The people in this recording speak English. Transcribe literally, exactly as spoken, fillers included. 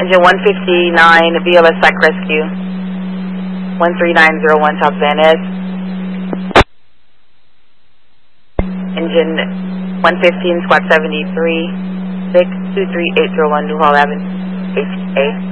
Engine one fifty-nine, B L S Psych Rescue. one three nine zero one South Van Ness. Engine one fifteen, Squad seventy-three, six two three eight zero one Newhall Avenue, H A.